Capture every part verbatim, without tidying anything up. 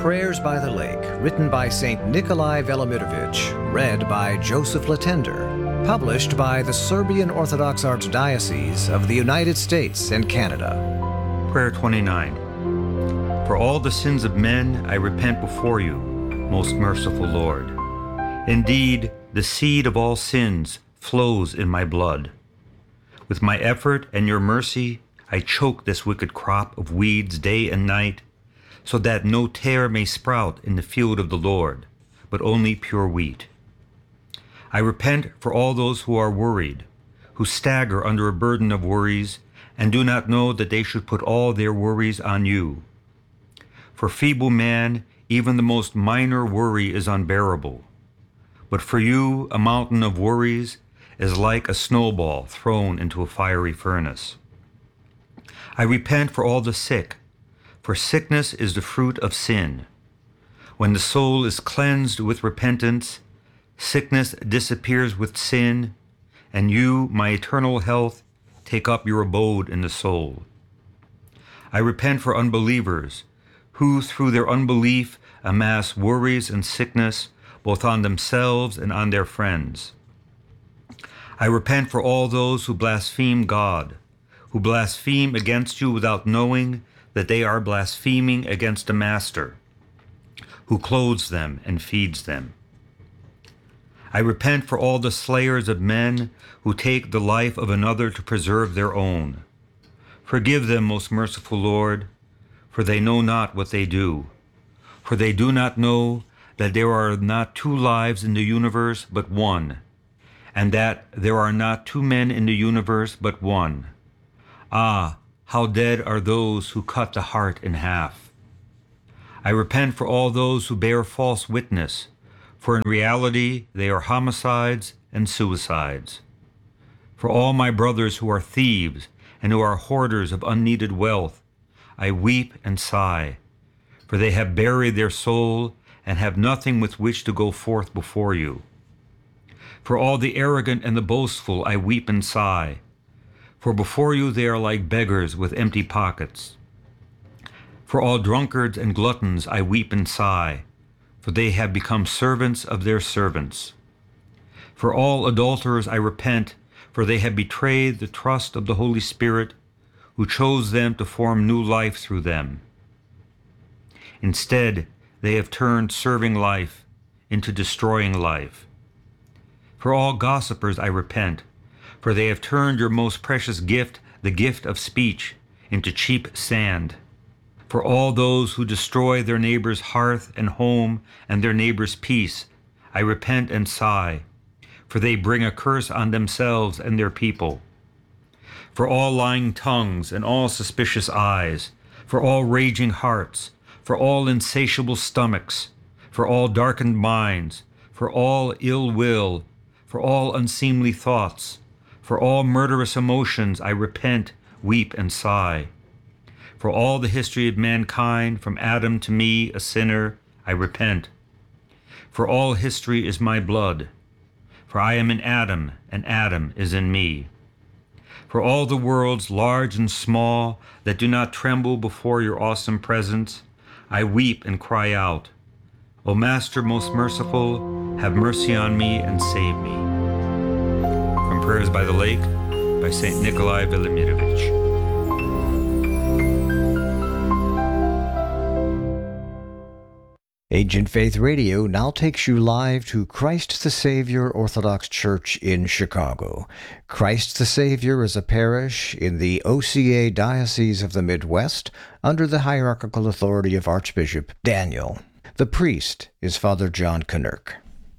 Prayers by the Lake, written by Saint Nikolai Velimirovich, read by Joseph Latender, published by the Serbian Orthodox Archdiocese of the United States and Canada. Prayer twenty-nine. For all the sins of men, I repent before you, most merciful Lord. Indeed, the seed of all sins flows in my blood. With my effort and your mercy, I choke this wicked crop of weeds day and night, so that no tare may sprout in the field of the Lord, but only pure wheat. I repent for all those who are worried, who stagger under a burden of worries, and do not know that they should put all their worries on you. For feeble man, even the most minor worry is unbearable. But for you, a mountain of worries is like a snowball thrown into a fiery furnace. I repent for all the sick, for sickness is the fruit of sin. When the soul is cleansed with repentance, sickness disappears with sin, and you, my eternal health, take up your abode in the soul. I repent for unbelievers, who through their unbelief amass worries and sickness both on themselves and on their friends. I repent for all those who blaspheme God, who blaspheme against you without knowing that they are blaspheming against a master who clothes them and feeds them. I repent for all the slayers of men who take the life of another to preserve their own. Forgive them, most merciful Lord, for they know not what they do. For they do not know that there are not two lives in the universe but one, and that there are not two men in the universe but one. Ah, how dead are those who cut the heart in half. I repent for all those who bear false witness, for in reality they are homicides and suicides. For all my brothers who are thieves and who are hoarders of unneeded wealth, I weep and sigh, for they have buried their soul and have nothing with which to go forth before you. For all the arrogant and the boastful, I weep and sigh, for before you they are like beggars with empty pockets. For all drunkards and gluttons I weep and sigh, for they have become servants of their servants. For all adulterers I repent, for they have betrayed the trust of the Holy Spirit, who chose them to form new life through them. Instead, they have turned serving life into destroying life. For all gossipers I repent, for they have turned your most precious gift, the gift of speech, into cheap sand. For all those who destroy their neighbor's hearth and home and their neighbor's peace, I repent and sigh, for they bring a curse on themselves and their people. For all lying tongues and all suspicious eyes, for all raging hearts, for all insatiable stomachs, for all darkened minds, for all ill will, for all unseemly thoughts, for all murderous emotions, I repent, weep, and sigh. For all the history of mankind, from Adam to me, a sinner, I repent. For all history is my blood, for I am in Adam, and Adam is in me. For all the worlds, large and small, that do not tremble before your awesome presence, I weep and cry out, O Master most merciful, have mercy on me and save me. From Prayers by the Lake, by Saint Nikolai Velimirovich. Ancient Faith Radio now takes you live to Christ the Savior Orthodox Church in Chicago. Christ the Savior is a parish in the O C A Diocese of the Midwest under the hierarchical authority of Archbishop Daniel. The priest is Father John Knirk.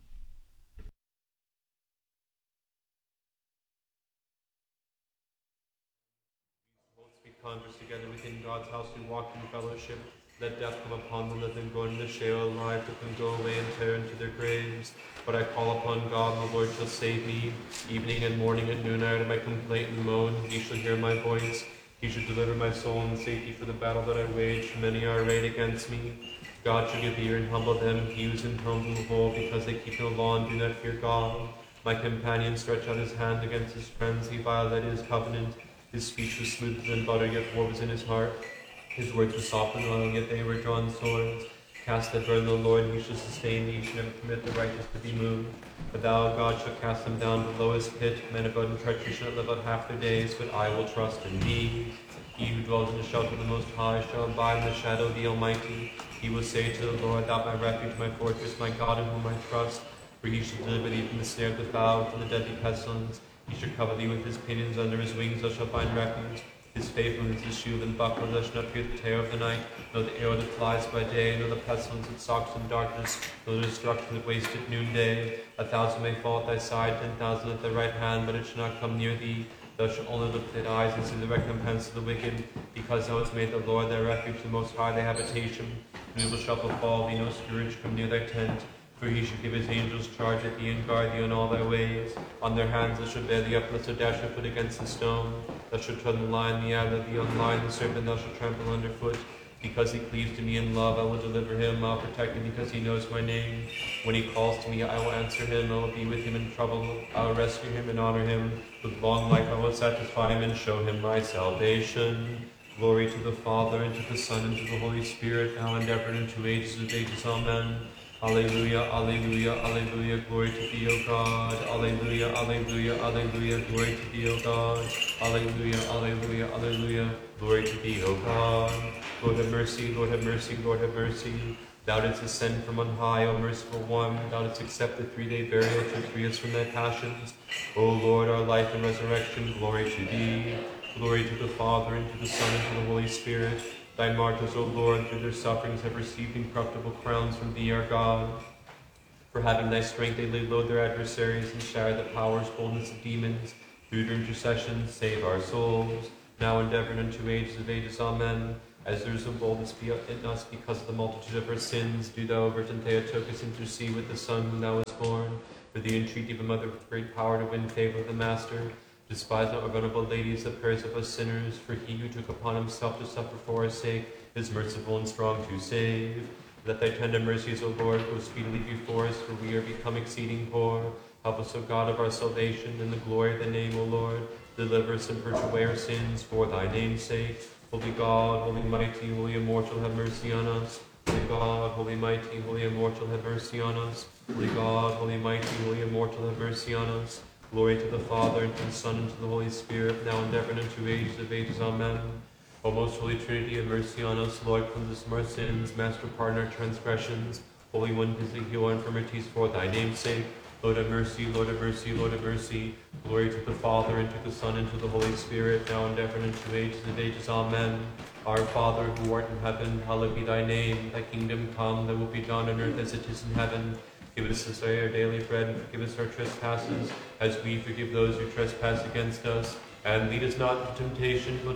We converse together within God's house, we walk in fellowship. Let death come upon them, let them go into the shale alive, let them go away and tear into their graves. But I call upon God, the Lord shall save me. Evening and morning and noon I utter my complaint and moan. He shall hear my voice. He should deliver my soul in safety for the battle that I wage. Many are arrayed against me. God shall give ear and humble them. He who is enthroned will hold, because they keep no law and do not fear God. My companion stretched out his hand against his friends. He violated his covenant. His speech was smoother than butter, yet war was in his heart. His words were soft and oil, yet they were drawn swords. Cast thy burden, O Lord, and he shall sustain thee. He shall never permit the righteous to be moved. But thou, God, shalt cast them down to the lowest pit. Men of blood and treachery shall not live out half their days, but I will trust in thee. He who dwells in the shelter of the Most High shall abide in the shadow of the Almighty. He will say to the Lord, Thou my refuge, my fortress, my God in whom I trust. For he shall deliver thee from the snare of the fowler, from the deadly pestilence. He shall cover thee with his pinions, under his wings thou shalt find refuge. His faithfulness is his shield and buckler. Thou shalt not fear the terror of the night, nor the arrow that flies by day, nor the pestilence that stalks in darkness, nor the destruction that wastes at noonday. A thousand may fall at thy side, ten thousand at thy right hand, but it shall not come near thee. Thou shalt only lift thine eyes and see the recompense of the wicked, because thou hast made the Lord thy refuge, the Most High thy habitation. No evil shall befall thee, no scourge come near thy tent. For he shall give his angels charge at thee, and guard thee in all thy ways. On their hands they shall bear thee up, lest thou dash thy foot against the stone. Thou shalt tread the lion, the adder, the young lion, the serpent thou shalt trample under foot. Because he cleaves to me in love, I will deliver him. I will protect him, because he knows my name. When he calls to me, I will answer him. I will be with him in trouble. I will rescue him and honor him. With long life I will satisfy him and show him my salvation. Glory to the Father, and to the Son, and to the Holy Spirit, now and ever, and to ages of ages. Amen. Alleluia, alleluia, alleluia, glory to thee, O God. Alleluia, alleluia, alleluia, glory to thee, O God. Alleluia, alleluia, alleluia, glory to thee, O God. Lord have mercy, Lord have mercy, Lord have mercy. Thou didst ascend from on high, O merciful one. Thou didst accept the three-day burial to free us from thy passions. O Lord, our life and resurrection, glory to thee. Glory to the Father, and to the Son, and to the Holy Spirit. Thy martyrs, O Lord, through their sufferings have received incorruptible crowns from thee, our God. For having thy strength they laid low their adversaries, and shattered the powers, boldness of demons. Through their intercession save our souls. Now endeavoring unto ages of ages. Amen. As there is no boldness be in us because of the multitude of our sins, do thou, Virgin Theotokos, intercede with the Son whom thou hast born, for the entreaty of a mother with great power to win favor with the Master. Despise not, our venerable ladies, the prayers of us sinners, for he who took upon himself to suffer for our sake is merciful and strong to save. Let thy tender mercies, O Lord, go speedily before us, for we are become exceeding poor. Help us, O God of our salvation, in the glory of thy name, O Lord. Deliver us and purge away our sins, for thy name's sake. Holy God, holy mighty, holy immortal, have mercy on us. Holy God, holy mighty, holy immortal, have mercy on us. Holy God, holy mighty, holy immortal, have mercy on us. Glory to the Father, and to the Son, and to the Holy Spirit, now and ever, and unto ages of ages. Amen. O most holy Trinity, have mercy on us. Lord, cleanse us from our sins. Master, pardon our transgressions. Holy One, visit, heal our infirmities for thy name's sake. Lord have mercy, Lord have mercy, Lord have mercy. Glory to the Father, and to the Son, and to the Holy Spirit, now and ever, and unto ages of ages. Amen. Our Father, who art in heaven, hallowed be thy name. Thy kingdom come, thy will be done on earth as it is in heaven. Give us this day our daily bread, and forgive us our trespasses, as we forgive those who trespass against us. And lead us not into temptation, but